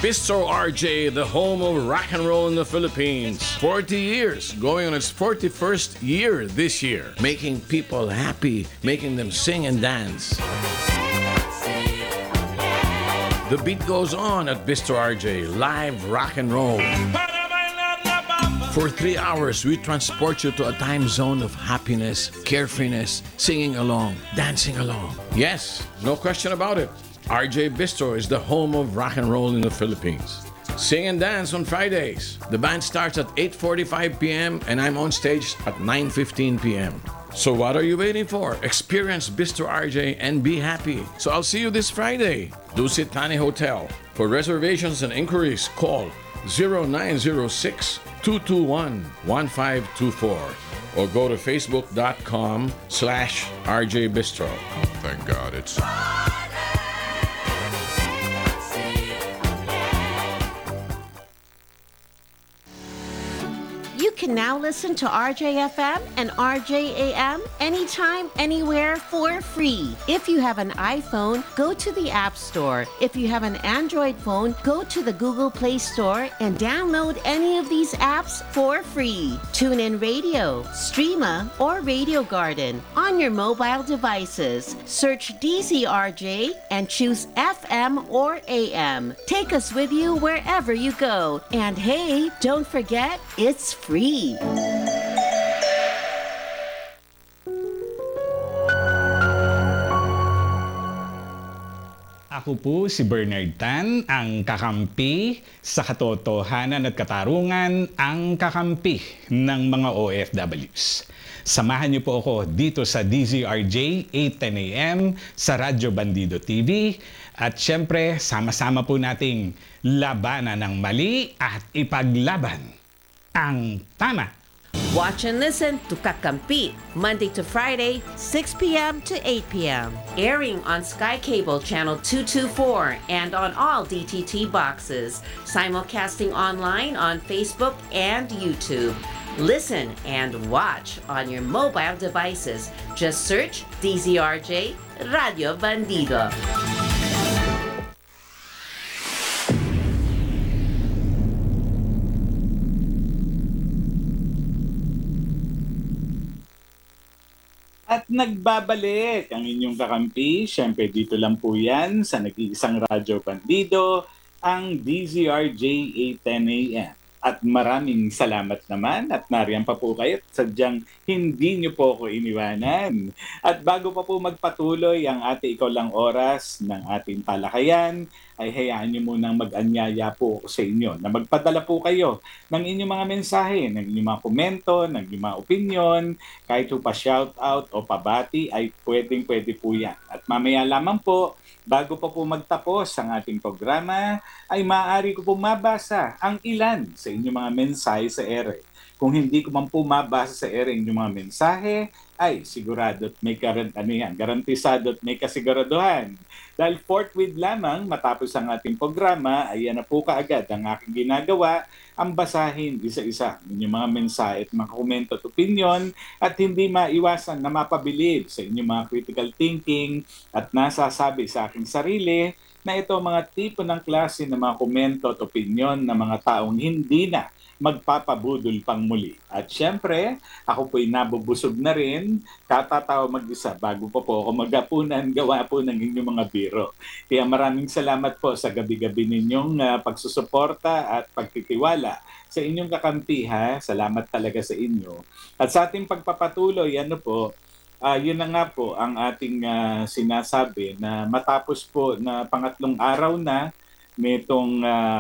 Bistro RJ, the home of rock and roll in the Philippines. 40 years, going on its 41st year this year. Making people happy, making them sing and dance. The beat goes on at Bistro RJ, live rock and roll. For 3 hours, we transport you to a time zone of happiness, carefreeness, singing along, dancing along. Yes, no question about it. RJ Bistro is the home of rock and roll in the Philippines. Sing and dance on Fridays. The band starts at 8:45 p.m. and I'm on stage at 9:15 p.m. So what are you waiting for? Experience Bistro RJ and be happy. So I'll see you this Friday. Dusit Thani Hotel. For reservations and inquiries, call 0906-221-1524 or go to facebook.com/RJ Bistro. Thank God it's... You can now listen to RJFM and RJAM anytime, anywhere for free. If you have an iPhone, go to the App Store. If you have an Android phone, go to the Google Play Store and download any of these apps for free. TuneIn Radio, Streama, or Radio Garden on your mobile devices. Search DZRJ and choose FM or AM. Take us with you wherever you go. And hey, don't forget, it's free. Ako po si Bernard Tan, ang kakampi sa katotohanan at katarungan, ang kakampi ng mga OFWs. Samahan niyo po ako dito sa DZRJ 8:10 AM sa Radyo Bandido TV at syempre sama-sama po nating labanan ng mali at ipaglaban ang tama. Watch and listen to Kakampi, Monday to Friday, 6 p.m. to 8 p.m. Airing on Sky Cable Channel 224 and on all DTT boxes. Simulcasting online on Facebook and YouTube. Listen and watch on your mobile devices. Just search DZRJ Radio Bandido. At nagbabalik ang inyong kakampi. Siyempre dito lang po yan sa nag-iisang Radyo Bandido, ang DZRJ 8:10 AM. At maraming salamat naman at nariyan pa po kayo. Sadyang hindi niyo po ako iniwanan. At bago pa po magpatuloy ang Ikaw Lang Oras ng ating talakayan, ay hayaan niyo munang mag-anyaya po ako sa inyo na magpadala po kayo ng inyong mga mensahe, ng inyong mga komento, ng inyong mga opinion, kahit po pa-shoutout o pabati ay pwedeng-pwede po yan. At mamaya lamang po, bago pa po magtapos ang ating programa, ay maaari ko po mabasa ang ilan sa inyong mga mensahe sa ere. Kung hindi ko man po mabasa sa ere inyong mga mensahe, ay sigurado at may garantisado at may kasiguraduhan. Dahil forthwith lamang matapos ang ating programa, ay yan na po kaagad ang aking ginagawa, ang basahin isa-isa inyong mga mensahe at mga komento at opinion at hindi maiwasan na mapabilib sa inyong mga critical thinking at nasasabi sa aking sarili na ito mga tipo ng klase ng mga komento at opinion ng mga taong hindi na magpapabudol pang muli. At syempre, ako po'y nabubusog na rin, katatawa mag-isa bago pa po ako magapunan, gawa po ng inyong mga biro. Kaya maraming salamat po sa gabi-gabi ninyong pagsusuporta at pagtitiwala sa inyong kakampi, ha. Salamat talaga sa inyo. At sa ating pagpapatuloy, yun na nga po ang ating sinasabi na matapos po na pangatlong araw na nitong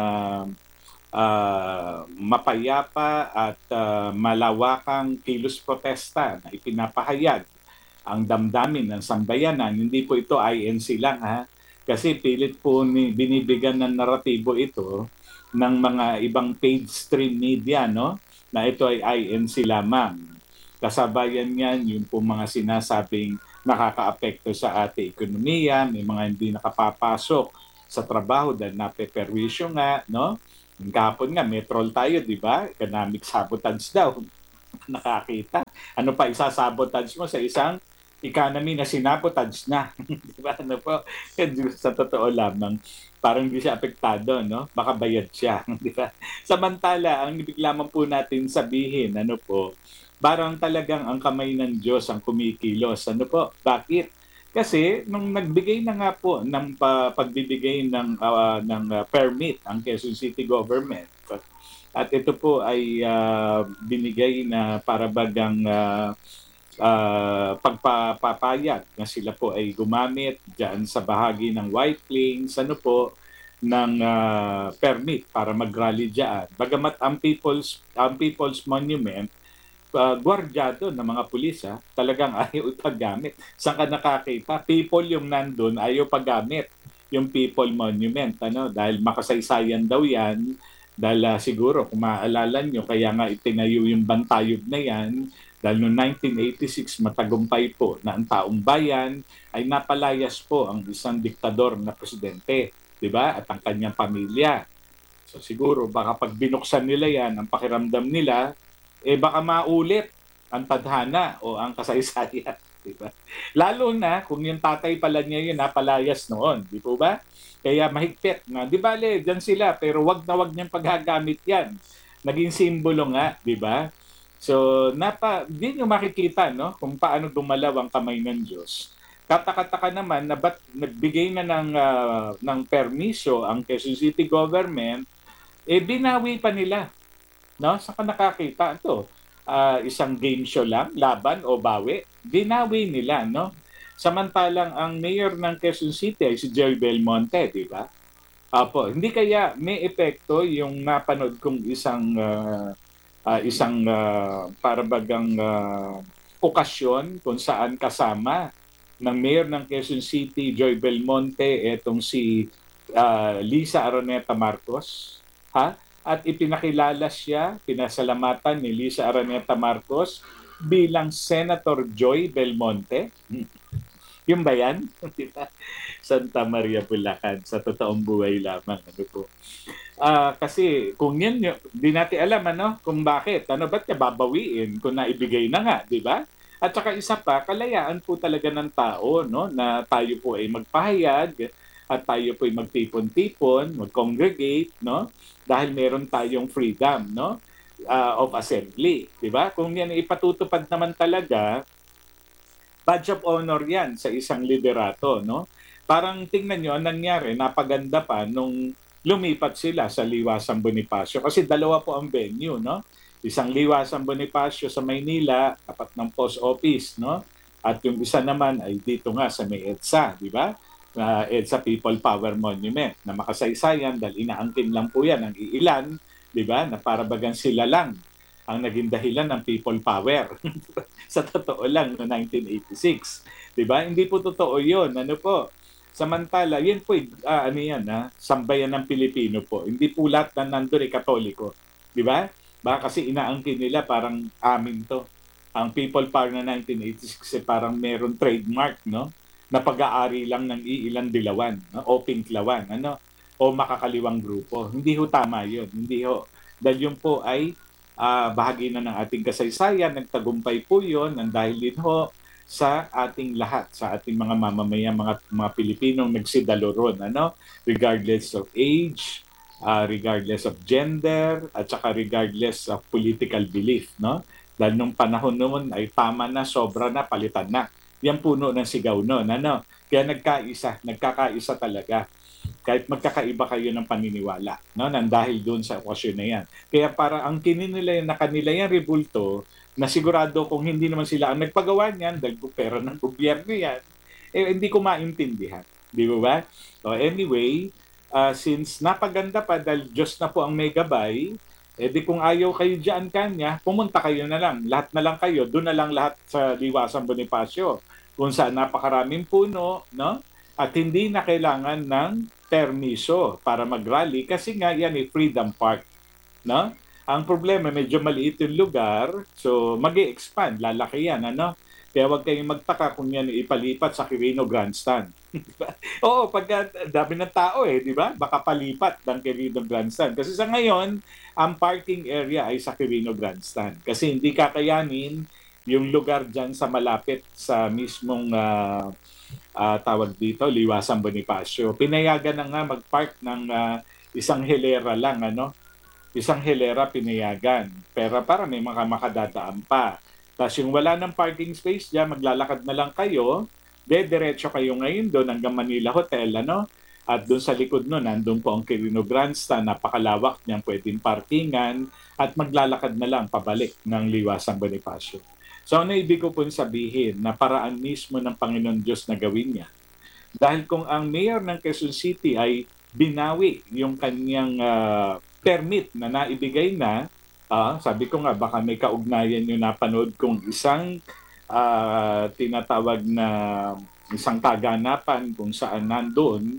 mapayapa at malawakang kilos protesta na ipinapahayag ang damdamin ng sambayanan. Hindi po ito INC lang, ha, kasi pilit po binibigyan ng naratibo ito ng mga ibang paid stream media, no, na ito ay INC lamang. Kasabayan yan yung po mga sinasabing nakakaapekto sa ating ekonomiya, may mga hindi nakapapasok sa trabaho dahil napeperwisyo nga, no? Kahapon nga, may troll tayo, di ba? Economic sabotage daw. Nakakita. Ano pa isasabotage mo sa isang economy na sinabotage na. Di ba? Ano po? Sa totoo lamang, parang hindi siya apektado, no? Baka bayad siya. Di ba? Samantala, ang ibig lamang po natin sabihin, ano po, parang talagang ang kamay ng Diyos ang kumikilos. Ano po? Bakit? Kasi nung nagbigay na nga po ng pagbibigay ng permit ang Quezon City government, at ito po ay binigay na para bagang pagpapayag na sila po ay gumamit diyan sa bahagi ng White Plains, ano po, ng permit para mag-rally diyan. Bagamat ang People's Monument, gwardyado ng mga pulis, talagang ayaw ipaggamit. Saan ka nakakita? People yung nandun, ayaw paggamit yung People Monument. Ano? Dahil makasaysayan daw yan. Dahil siguro, kung maaalala nyo, kaya nga itinayo yung bantayog na yan. Dahil noong 1986, matagumpay po na ang taong bayan ay napalayas po ang isang diktador na presidente. Diba? At ang kanyang pamilya. So siguro, baka pag binuksan nila yan, ang pakiramdam nila, baka maulit ang tadhana o ang kasaysayan. Diba? Lalo na kung yung tatay pala niya yun napalayas noon. Di po ba? Kaya mahigpit na, di bale, dyan sila, pero wag na wag niyang paghagamit yan. Naging simbolo nga, di ba? So, di nyo makikita, no, kung paano dumalaw ang kamay ng Diyos. Katakataka naman na ba't nagbigay na ng permiso ang Quezon City government, binawi pa nila. No? Saan ka nakakita ito? Isang game show lang, laban o bawi? Binawi nila, no? Samantalang ang mayor ng Quezon City ay si Joy Belmonte, di ba? Apo, hindi kaya may epekto yung napanood kong isang para bagang okasyon kung saan kasama ng mayor ng Quezon City, Joy Belmonte, etong si Lisa Araneta Marcos, ha? At ipinakilala siya, pinasalamatan ni Lisa Araneta Marcos bilang Senator Joy Belmonte. Yung ba yan? Santa Maria, Bulacan, sa totoong buhay lamang. Ano po? Kasi kung yan, di natin alam kung bakit. Ba't niya babawiin kung naibigay na nga, di ba? At saka isa pa, kalayaan po talaga ng tao, no, na tayo po ay magpahayag at tayo po ay magtipon-tipon, mag-congregate, no? Dahil meron tayong freedom, no? Of assembly, di ba? Kung yan ipatutupad naman talaga, badge of honor yan sa isang liderato, no? Parang tingnan nyo, ang nangyari, napaganda pa nung lumipat sila sa Liwasang Bonifacio. Kasi dalawa po ang venue, no? Isang Liwasang Bonifacio sa Maynila, tapat ng post office, no? At yung isa naman ay dito nga sa may EDSA, di ba? EDSA People Power Monument na makasaysayan dahil inaangkin lang po yan ang iilan, di ba? Na para bagang sila lang ang naging dahilan ng people power. Sa totoo lang, no 1986. Di ba? Hindi po totoo yun. Ano po? Samantala, yun po, sambayan ng Pilipino po. Hindi po lahat na nandun ay Katoliko. Di ba? Baka kasi inaangkin nila parang amin to. Ang people power na 1986 parang meron trademark, no? Na pag-aari lang ng iilang dilawan, no? O pinklawan, o makakaliwang grupo. Hindi ho tama yun. Hindi ho. Dahil yun po ay bahagi na ng ating kasaysayan, nagtagumpay po yun, nang dahil din ho sa ating lahat, sa ating mga mamamayan, mga Pilipinong nagsidalo ron, regardless of age, regardless of gender, at saka regardless of political belief, no? Dahil nung panahon noon ay tama na, sobra na, palitan na. Yan puno ng sigaw noon, Kaya nagkakaisa talaga. Kahit magkakaiba kayo ng paniniwala, no? Nang dahil doon sa okasyon na yan. Kaya para ang kininila na kanila yung rebulto, na sigurado kung hindi naman sila ang nagpagawa niyan, dahil pera ng gobyerno yan, hindi ko maintindihan. Di ba? So anyway, since napaganda pa dahil Diyos na po ang may gabay, di kung ayaw kayo dyan kanya, pumunta kayo na lang. Lahat na lang kayo. Doon na lang lahat sa Liwasang Bonifacio. Kung saan napakaraming puno, no? At hindi na kailangan ng permiso para mag-rally kasi nga yan ay Freedom Park, no? Ang problema, medyo maliit yung lugar, so mag-i-expand, lalaki yan, Kaya huwag kayong magtaka kung yan ipalipat sa Quirino Grandstand. Oo, pagka dami ng tao di ba? Baka palipat ng Quirino Grandstand. Kasi sa ngayon, ang parking area ay sa Quirino Grandstand. Kasi hindi kakayanin yung lugar dyan sa malapit sa mismong tawag dito, Liwasang Bonifacio. Pinayagan na nga mag-park ng isang hilera lang, ano? Isang hilera pinayagan. Pero para may mga makadadaan pa. Tapos yung wala ng parking space dyan, maglalakad na lang kayo, diretso kayo ngayon doon hanggang Manila Hotel, ano? At doon sa likod nun, nandun po ang Quirino Grandstand, napakalawak niyang pwedeng parkingan at maglalakad na lang pabalik ng Liwasang Bonifacio. So ano ibig ko po sabihin na paraan mismo ng Panginoon Diyos na gawin niya? Dahil kung ang mayor ng Quezon City ay binawi yung kanyang permit na naibigay na, sabi ko nga baka may kaugnayan yung napanood kong isang tinatawag na isang kaganapan kung saan nandoon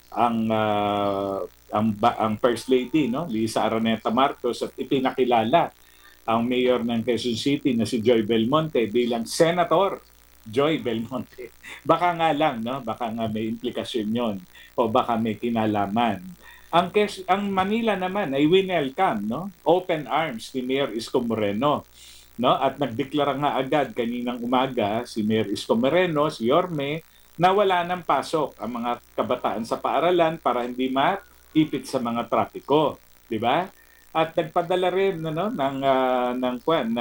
ang First Lady, no, Lisa Araneta Marcos, at ipinakilala ang mayor ng Quezon City na si Joy Belmonte bilang Senator Joy Belmonte. Baka nga lang, no? Baka nga may implikasyon yon o baka may kinalaman. Ang Manila naman ay winelcome, no? Open arms ni Mayor Isko Moreno, no? At nagdeklara nga agad kaninang umaga si Mayor Isko Moreno, si Yorme, na wala nang pasok ang mga kabataan sa paaralan para hindi maipit sa mga trapiko, di ba? At nagpadala rin ng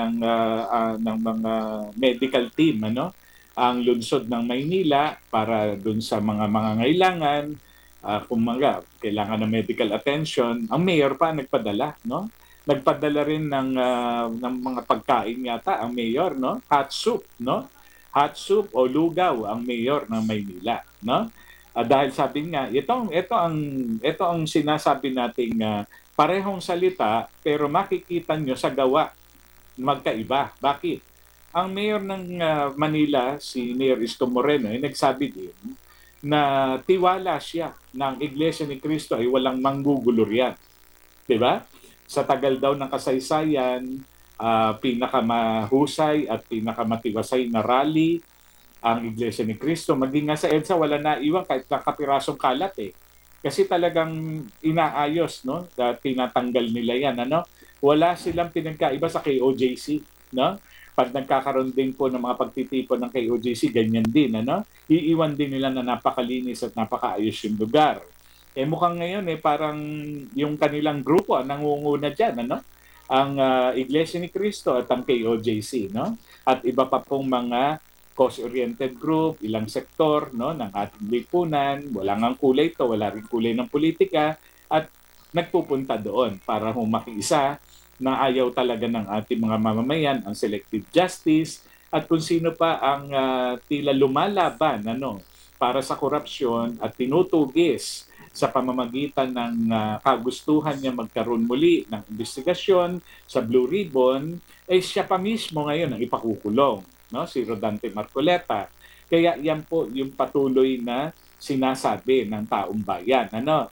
mga medical team, ano, ang lungsod ng Maynila para dun sa mga mangangailangan, kung kailangan ng medical attention. Ang mayor pa nagpadala, no? Nagpadala rin ng mga pagkain yata ang mayor, no? Hot soup, no? Hot soup o lugaw ang mayor ng Maynila, no? Dahil sabi nga, ito ang sinasabi nating parehong salita pero makikita nyo sa gawa magkaiba. Bakit? Ang mayor ng Manila, si Mayor Isko Moreno, ay nagsabi din na tiwala siya ng Iglesia ni Cristo ay walang manggugulurian. Diba? Sa tagal daw ng kasaysayan, pinakamahusay at pinakamatiwasay na rally ang Iglesia ni Cristo. Maging nga sa EDSA, wala na iwan kahit nakapirasong kalat eh. Kasi talagang inaayos, no? Tinatanggal nila yan, ano? Wala silang pinagkaiba sa KOJC, no? Pag nagkakaroon din po ng mga pagtitipon ng KOJC, ganyan din, ano? Iiwan din nila na napakalinis at napakaayos yung lugar. Mukhang ngayon parang yung kanilang grupo nangunguna dyan, ano? Ang Iglesia ni Cristo at ang KOJC, no? At iba pa pong mga cause-oriented group, ilang sektor, no, ng ating lipunan, wala ngang kulay ito, wala rin kulay ng politika, at nagpupunta doon para makiisa na ayaw talaga ng ating mga mamamayan ang selective justice at kung sino pa ang tila lumalaban para sa korupsyon at tinutugis sa pamamagitan ng kagustuhan niya magkaroon muli ng investigasyon sa Blue Ribbon, ay siya pa mismo ngayon ang ipakukulong. No, si Rodante Marcoleta. Kaya yan po yung patuloy na sinasabi ng taong bayan.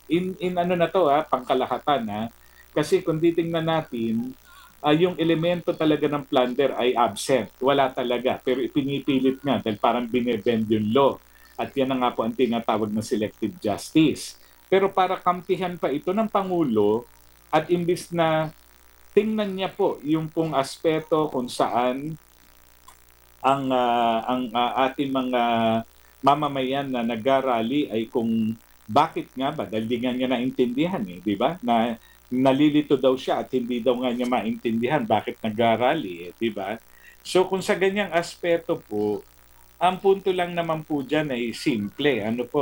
Pangkalahatan kasi kung titingnan natin, yung elemento talaga ng plunder ay absent. Wala talaga, pero ipinipilit nga dahil parang binebend yung law. At yan na nga po ang tinatawag na selective justice. Pero para kampihan pa ito ng Pangulo at imbis na tingnan niya po yung pong aspeto kung saan ang ating mga mamamayan na nag-rally ay kung bakit nga ba, dahil di nga niya naintindihan di ba? Na nalilito daw siya at hindi daw nga niya maintindihan bakit nag-rally di ba? So kung sa ganyang aspeto po, ang punto lang naman po dyan ay simple.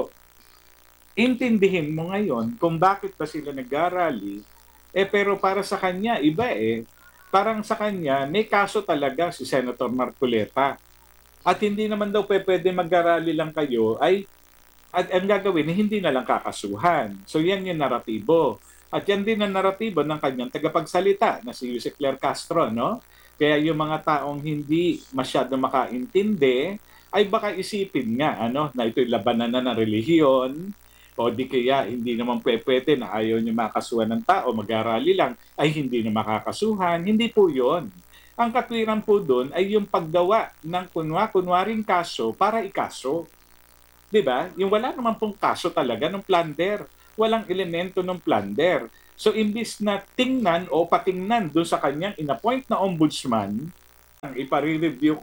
Intindihin mo ngayon kung bakit ba sila nag-rally, pero para sa kanya, iba parang sa kanya, may kaso talaga si Senator Marcoleta. At hindi naman daw pwede mag-rally lang kayo, at ang gagawin, hindi na lang kakasuhan. So yan yung naratibo. At yan din ang naratibo ng kanyang tagapagsalita na si Jose Claire Castro, no? Kaya yung mga taong hindi masyado makaintindi, ay baka isipin nga, na ito'y labanan na ng relihiyon, o di kaya hindi naman pwede na ayaw niya makasuhan ng tao, mag-arali lang, ay hindi na makakasuhan. Hindi po yun. Ang katwiran po doon ay yung paggawa ng kunwaring kaso para ikaso. Diba? Yung wala naman pong kaso talaga ng plunder. Walang elemento ng plunder. So imbis na tingnan o patingnan doon sa kanyang inappoint na ombudsman, ang ipare-review